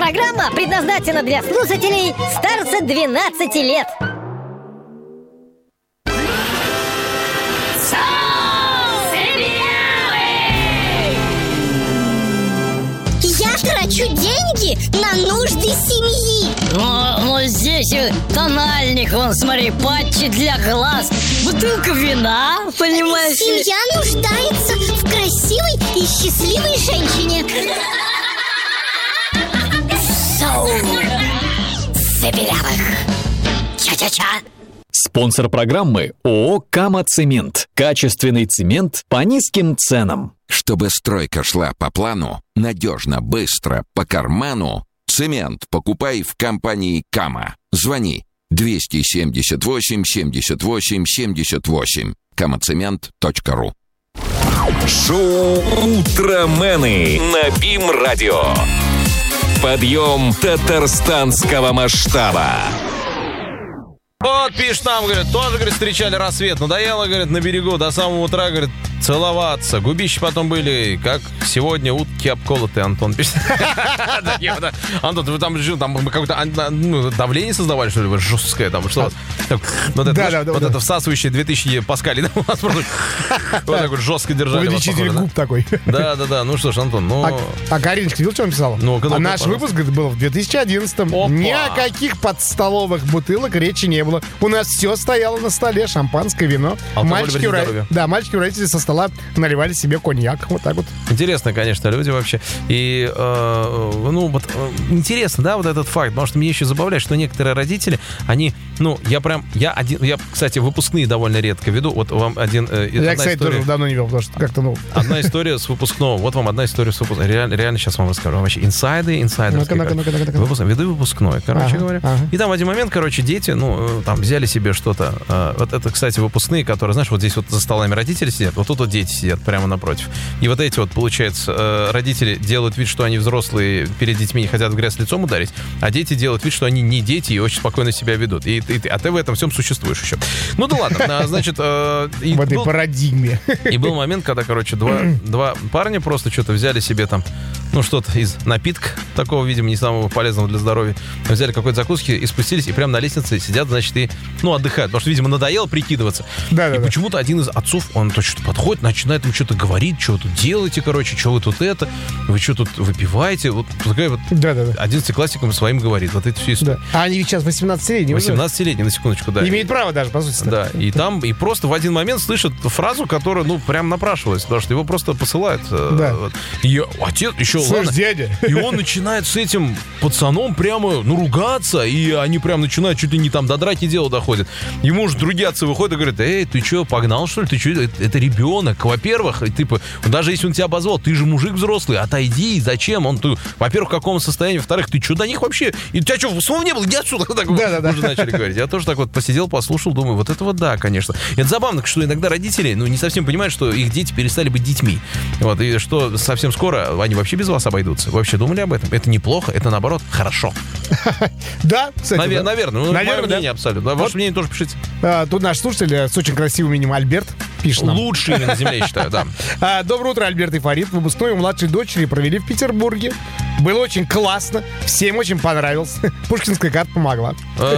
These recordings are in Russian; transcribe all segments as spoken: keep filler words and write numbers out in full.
Программа предназначена для слушателей старше двенадцати лет. Я трачу деньги на нужды семьи. Ну, ну здесь тональник, вон, смотри, патчи для глаз, бутылка вина, понимаешь? Семья нуждается в красивой и счастливой женщине. Ча-ча-ча. Спонсор программы ООО «Кама-Цемент». Качественный цемент по низким ценам. Чтобы стройка шла по плану, надежно, быстро, по карману, цемент покупай в компании «Кама». Звони двести семьдесят восемь семьдесят восемь семьдесят восемь. камацемент точка ру. Шоу «Утромены» на БИМ-радио. Подъем татарстанского масштаба. Вот пишет нам, говорит, тоже, говорит, встречали рассвет. Надоело, говорит, на берегу до самого утра, говорит, целоваться. Губищи потом были, как сегодня, утки обколоты, Антон пишет. Антон, вы там какое-то давление создавали, что ли, жесткое там, что? Вот это всасывающее две тысячи паскалей, да, у вас просто вот так вот жестко держали. Увеличитель губ такой. Да-да-да, ну что ж, Антон, ну... А Кариночка, ты видел, что он писал? А наш выпуск был в две тысячи одиннадцатом. Ни о каких подстоловых бутылок речи не было. У нас все стояло на столе, шампанское, вино. Мальчики, ро... да, мальчики родители со стола наливали себе коньяк, вот так вот. Интересно, конечно, люди вообще. И, э, ну, вот, э, интересно, да, вот этот факт, потому что меня еще забавляет, что некоторые родители, они, ну, я прям, я один, я, кстати, выпускные довольно редко веду, вот вам один... Э, я, кстати, история, тоже давно не вел, потому что как-то, ну... Одна история с выпускного, вот вам одна история с выпускного, реально, реально сейчас вам расскажу, вообще, инсайды, инсайдерские. Ну-ка, ну-ка, ну-ка, ну-ка. Выпуск, веду выпускной, короче ага, говоря. Ага. И там в один момент, короче, дети, ну, там, взяли себе что-то. Э, вот это, кстати, выпускные, которые, знаешь, вот здесь вот за столами родители сидят, вот тут вот дети сидят прямо напротив. И вот эти вот, получается, э, родители делают вид, что они взрослые, перед детьми не хотят в грязь лицом ударить, а дети делают вид, что они не дети и очень спокойно себя ведут. И, и, а ты в этом всем существуешь еще. Ну да ладно, значит... Э, в этой был, парадигме. И был момент, когда, короче, два, два парня просто что-то взяли себе там, ну, что-то из напитка, такого, видимо, не самого полезного для здоровья, взяли какой-то закуски и спустились, и прямо на лестнице сидят, значит, и, ну, отдыхают, потому что, видимо, надоело прикидываться. Да, и да, почему-то да. один из отцов, он то что-то подходит, начинает им что-то говорить, что вы тут делаете, короче, что вы тут это, вы что тут выпиваете, вот такая вот да, да, да. одиннадцатиклассникам своим говорит, вот это все история. Да. А они ведь сейчас восемнадцатилетние. восемнадцатилетние, на секундочку, да. Имеет право даже, по сути. Да, и там, и просто в один момент слышат фразу, которая, ну, прям напрашивалась, потому что его просто посылают. Да. Вот. И отец еще, слышь, ладно, дядя. И он начинает с этим пацаном прямо, ну, ругаться, и они прям начинают, чуть ли не там до драки дело доходит. Ему уже другие отцы выходят и говорят: эй, ты что, погнал, что ли? Ты что, это, это ребенок. Во-первых, типа, даже если он тебя обозвал, ты же мужик взрослый, отойди, зачем? Он, ты, во-первых, в каком состоянии, во-вторых, ты что, до них вообще? И у тебя что, слов не было? Иди отсюда. Так да, да, уже да. начали говорить. Я тоже так вот посидел, послушал, думаю, вот это вот да, конечно. Это забавно, что иногда родители, ну, не совсем понимают, что их дети перестали быть детьми. Вот, и что совсем скоро они вообще без вас обойдутся. Вы вообще думали об этом? Это неплохо, это, наоборот, хорошо. Да, кстати. Навер- да. Наверное. Ну, Наверное, мое мнение да. абсолютно. Ваше вот. мнение тоже пишите. А, тут наш слушатель с очень красивым именем Альберт пишет нам. Лучший имя на земле, я считаю, да. А, доброе утро, Альберт и Фарид. Выпускной у младшей дочери провели в Петербурге. Было очень классно. Всем очень понравилось. Пушкинская карта помогла.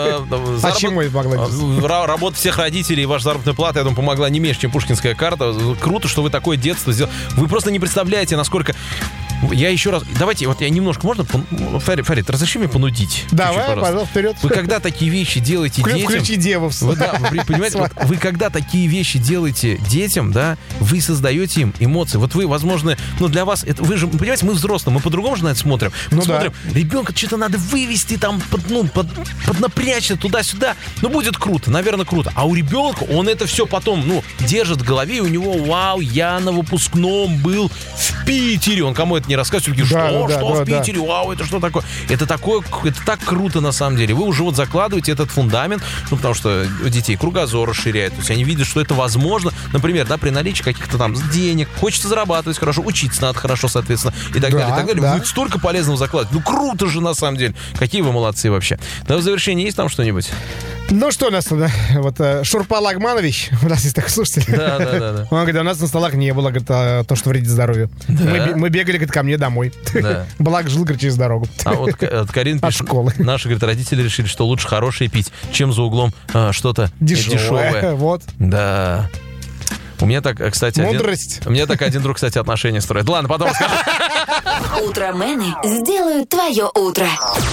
А чему это помогла? Работа всех родителей и ваша заработная плата, я думаю, помогла не меньше, чем Пушкинская карта. Круто, что вы такое детство сделали. Вы просто не представляете, насколько... Я еще раз... Давайте, вот я немножко... Можно? Фарид, Фарид, разреши мне понудить? Давай, Чуть-чуть, пожалуйста, вперед. Вы когда такие вещи делаете Включи детям... Включи девов. Вы, да, вы понимаете, вот, вы когда такие вещи делаете детям, да, вы создаете им эмоции. Вот вы, возможно... Ну, для вас... Это, вы же, понимаете, мы взрослые, мы по-другому же на это смотрим. Мы ну, смотрим, да. ребенка что-то надо вывести, там, под, ну, под, поднапрячься туда-сюда. Ну, будет круто, наверное, круто. А у ребенка он это все потом, ну, держит в голове, и у него, вау, я на выпускном был в Питере. Он кому это не рассказывает, да. О, да, что да, в Питере, да. вау, это что такое? Это такое, это так круто на самом деле. Вы уже вот закладываете этот фундамент, ну, потому что у детей кругозор расширяет, то есть они видят, что это возможно. Например, да, при наличии каких-то там денег, хочется зарабатывать хорошо, учиться надо хорошо, соответственно, и так да, далее, и так далее. Да. Вы столько полезного закладываете. Ну, круто же на самом деле. Какие вы молодцы вообще. Да, в завершении есть там что-нибудь? Ну что у нас тут? Вот Шурпа Лагманович, у нас есть такой слушатель. Да, да, да, да. Он говорит, у нас на столах не было, говорит, то, что вредит здоровью. Да? Мы, мы бегали, говорит, ко мне домой. Да. Благо жил, говорит, через дорогу. А вот Карин пишет, школы. Наши, говорит, родители решили, что лучше хорошее пить, чем за углом а, что-то дешевое. дешевое. Вот. Да. У меня так, кстати, Мудрость. Один, у меня так один друг, кстати, отношения строит. Ладно, потом скажу. Утромены сделают твое утро.